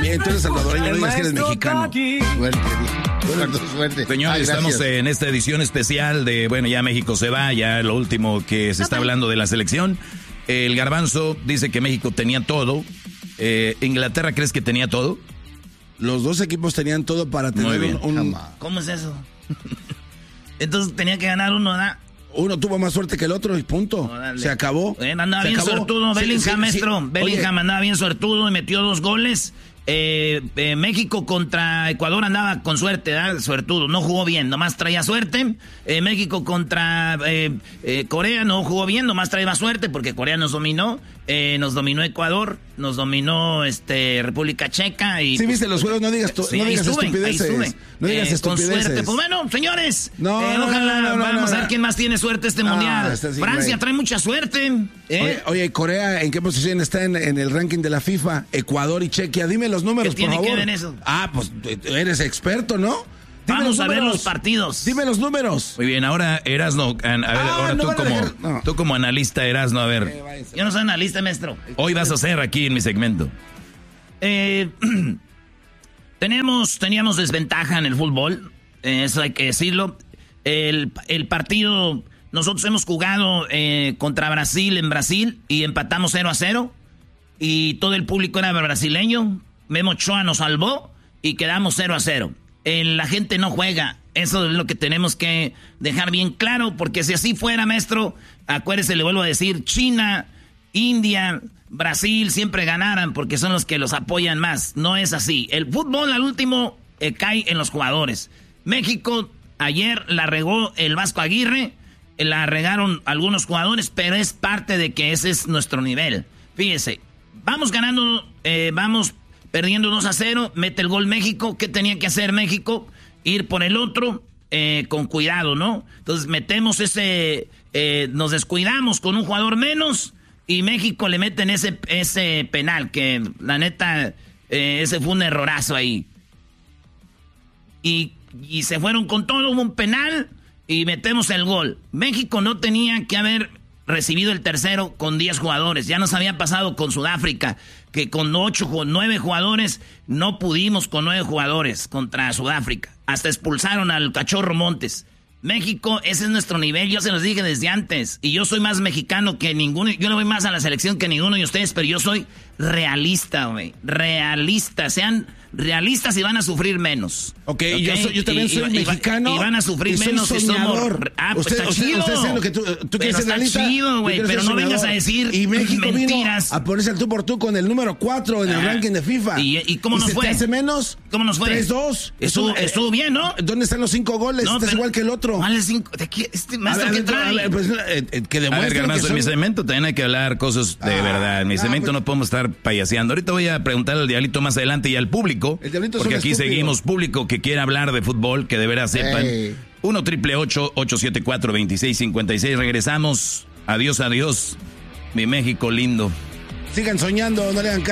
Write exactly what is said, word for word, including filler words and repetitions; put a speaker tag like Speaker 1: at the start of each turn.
Speaker 1: Bien, tú eres salvadoreño, no digas que eres mexicano. Suerte, suerte, suerte.
Speaker 2: Señores, ah, estamos en esta edición especial de, bueno, ya México se va, ya lo último que se está hablando de la selección. El Garbanzo dice que México tenía todo. Eh, ¿Inglaterra crees que tenía todo?
Speaker 1: Los dos equipos tenían todo para tener
Speaker 2: Muy bien.
Speaker 1: un... un...
Speaker 3: ¿Cómo es eso? Entonces tenía que ganar uno, ¿verdad?
Speaker 1: Uno tuvo más suerte que el otro y punto. Oh, se acabó.
Speaker 3: Eh, andaba
Speaker 1: se
Speaker 3: bien
Speaker 1: acabó.
Speaker 3: suertudo,
Speaker 1: Sí,
Speaker 3: Bellingham,
Speaker 1: sí, sí.
Speaker 3: maestro. Bellingham
Speaker 1: Oye.
Speaker 3: andaba bien suertudo y metió dos goles. Eh, eh, México contra Ecuador andaba con suerte, ¿verdad? Suertudo, no jugó bien, nomás traía suerte. Eh, México contra eh, eh, Corea no jugó bien, nomás traía suerte porque Corea nos dominó. Eh, nos dominó Ecuador, nos dominó este República Checa. Y,
Speaker 1: sí, viste los juegos, no digas,
Speaker 3: sí,
Speaker 1: no digas
Speaker 3: estuve,
Speaker 1: estupideces. No digas
Speaker 3: eh,
Speaker 1: estupideces.
Speaker 3: Con suerte. Pues bueno, señores,
Speaker 1: no,
Speaker 3: eh,
Speaker 1: no,
Speaker 3: ojalá
Speaker 1: no, no, no,
Speaker 3: vamos
Speaker 1: no,
Speaker 3: a ver quién más tiene suerte este
Speaker 1: no,
Speaker 3: mundial.
Speaker 1: Así,
Speaker 3: Francia
Speaker 1: güey.
Speaker 3: trae mucha suerte. ¿eh?
Speaker 1: Oye, oye, Corea, ¿en qué posición está en, en el ranking de la FIFA? Ecuador y Chequia, dime los números,
Speaker 3: ¿Qué
Speaker 1: por
Speaker 3: tiene
Speaker 1: favor.
Speaker 3: que ver eso?
Speaker 1: Ah, pues eres experto, ¿no? Dime
Speaker 3: Vamos
Speaker 1: los
Speaker 3: a ver
Speaker 1: números.
Speaker 3: los partidos.
Speaker 1: Dime los números.
Speaker 2: Muy bien, ahora Erasno, a ver,
Speaker 1: Ah,
Speaker 2: ahora
Speaker 1: no
Speaker 2: tú
Speaker 1: van a
Speaker 2: como
Speaker 1: dejar- no.
Speaker 2: tú como analista Erasno, a ver,
Speaker 1: Eh,
Speaker 3: Yo no soy analista, maestro.
Speaker 2: hoy vas a hacer aquí en mi segmento.
Speaker 3: Eh, tenemos, teníamos desventaja en el fútbol, eh, eso hay que decirlo. El, el partido, nosotros hemos jugado eh, contra Brasil en Brasil y empatamos cero a cero. Y todo el público era brasileño. Memo Ochoa nos salvó y quedamos cero a cero. Eh, la gente no juega. Eso es lo que tenemos que dejar bien claro, porque si así fuera, maestro, acuérdese, le vuelvo a decir, China, India, Brasil siempre ganaran porque son los que los apoyan más. No es así. El fútbol al último eh, cae en los jugadores. México ayer la regó el Vasco Aguirre, eh, la regaron algunos jugadores, pero es parte de que ese es nuestro nivel. Fíjese, vamos ganando, eh, vamos perdiendo dos a cero, mete el gol México. ¿Qué tenía que hacer México? Ir por el otro eh, con cuidado, ¿no? Entonces metemos ese, eh, nos descuidamos con un jugador menos y México le meten ese, ese penal, que la neta, eh, ese fue un errorazo ahí. Y, y se fueron con todo, hubo un penal y metemos el gol. México no tenía que haber recibido el tercero con diez jugadores. Ya nos había pasado con Sudáfrica, que con ocho, nueve jugadores no pudimos con nueve jugadores contra Sudáfrica. Hasta expulsaron al Cachorro Montes. México, ese es nuestro nivel, yo se los dije desde antes. Y yo soy más mexicano que ninguno, yo le voy más a la selección que ninguno de ustedes, pero yo soy realista, güey. Realista, sean realistas y van a sufrir menos.
Speaker 1: Ok, okay. Yo, soy, yo también
Speaker 3: y,
Speaker 1: soy
Speaker 3: y,
Speaker 1: mexicano.
Speaker 3: Y van a sufrir
Speaker 1: y soy
Speaker 3: menos si somos... Ah, pues
Speaker 1: usted,
Speaker 3: está
Speaker 1: usted,
Speaker 3: chido.
Speaker 1: usted está diciendo que tú, tú quieres ser
Speaker 3: está
Speaker 1: realista.
Speaker 3: chido, güey, pero no vengas a decir
Speaker 1: y México
Speaker 3: mentiras.
Speaker 1: Vino a ponerse al tú por tú con el número cuatro en el
Speaker 3: ah,
Speaker 1: ranking de FIFA.
Speaker 3: ¿Y, y cómo
Speaker 1: ¿Y
Speaker 3: nos
Speaker 1: se
Speaker 3: fue?
Speaker 1: te hace menos?
Speaker 3: ¿Cómo nos fue?
Speaker 1: tres dos.
Speaker 3: Estuvo, estuvo bien, ¿no?
Speaker 1: ¿Dónde están los cinco goles?
Speaker 3: No,
Speaker 1: Estás
Speaker 3: pero,
Speaker 1: igual que el otro.
Speaker 3: ¿Cuál es cinco? ¿De qué? Este maestro
Speaker 1: a ver,
Speaker 3: que trae.
Speaker 1: A ver, pues, eh, eh, que
Speaker 2: a ver, Garbanzo,
Speaker 1: son...
Speaker 2: en mi segmento también hay que hablar cosas de ah, verdad. En mi ah, segmento pues... no podemos estar payaseando. Ahorita voy a preguntarle al Diablito más adelante y al público.
Speaker 1: El Diablito
Speaker 2: porque aquí
Speaker 1: estúpido.
Speaker 2: Seguimos público que quiere hablar de fútbol, que de veras sepan.
Speaker 1: Hey.
Speaker 2: uno triple ocho ocho siete cuatro dos seis cinco seis. Regresamos. Adiós, adiós. Mi México lindo.
Speaker 1: Sigan soñando, no le hagan caso.